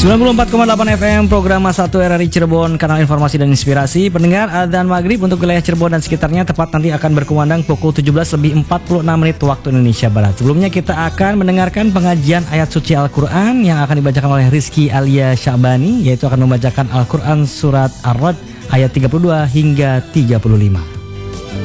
94,8 FM program Satu RRI Cirebon, kanal informasi dan inspirasi. Pendengar, adzan maghrib untuk wilayah Cirebon dan sekitarnya tepat nanti akan berkumandang pukul 17:46 waktu Indonesia Barat. Sebelumnya kita akan mendengarkan pengajian ayat suci Al-Quran yang akan dibacakan oleh Rizky Alia Syabani, yaitu akan membacakan Al-Quran surat Ar-Ra'd ayat 32 hingga 35.